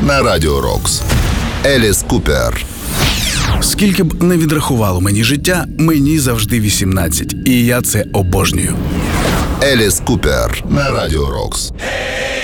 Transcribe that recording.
на Радіо Рокс. Еліс Купер. Скільки б не відрахувало мені життя, мені завжди 18. І я це обожнюю. Еліс Купер на Радіо Рокс.